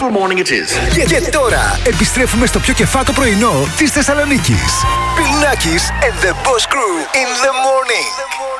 beautiful morning it is. Και τώρα επιστρέφουμε στο πιο κεφάτο πρωινό της Θεσσαλονίκης. Πιλνάκης and the Boss Crew in the morning.